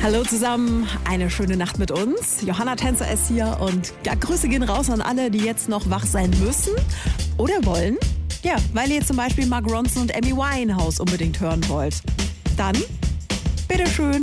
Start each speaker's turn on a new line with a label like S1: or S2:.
S1: Hallo zusammen, eine schöne Nacht mit uns. Johanna Tänzer ist hier und ja, Grüße gehen raus an alle, die jetzt noch wach sein müssen oder wollen. Ja, weil ihr zum Beispiel Mark Ronson und Amy Winehouse unbedingt hören wollt. Dann, bitteschön.